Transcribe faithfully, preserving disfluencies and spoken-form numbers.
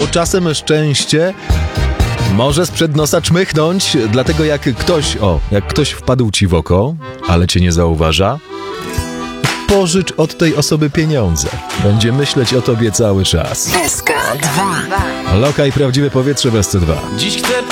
bo czasem szczęście może sprzed nosa czmychnąć, dlatego jak ktoś, o, jak ktoś wpadł ci w oko, ale cię nie zauważa, pożycz od tej osoby pieniądze. Będzie myśleć o tobie cały czas. S K dwa. Lokaj prawdziwe powietrze bez C dwa. Dziś chcę